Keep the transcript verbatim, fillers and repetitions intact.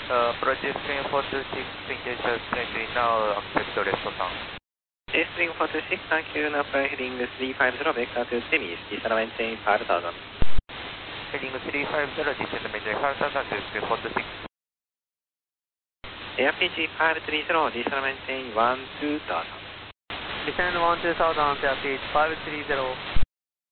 Uh, approach Spring four two six, engage currently now, accept rest sound. Spring four two six, thank you, now fly heading three five zero, vector to Temis, descend maintain five thousand. Heading three five zero, descend maintain five thousand to Spring four two six. Air P G five three zero, descend maintain one two thousand. Descend one two thousand, Air P G five three zero.